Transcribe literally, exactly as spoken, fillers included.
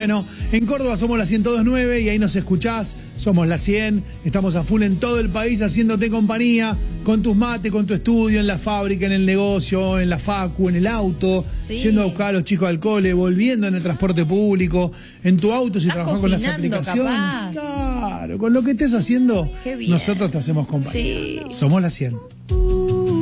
Bueno, en Córdoba somos la ciento dos punto nueve y ahí nos escuchás, somos la cien, estamos a full en todo el país haciéndote compañía, con tus mates, con tu estudio, en la fábrica, en el negocio, en la facu, en el auto, sí. yendo a buscar a los chicos al cole, volviendo en el transporte público, en tu auto si Estás trabajas con las aplicaciones. Capaz. Claro, con lo que estés haciendo, Qué bien. nosotros te hacemos compañía. Sí. Somos la cien.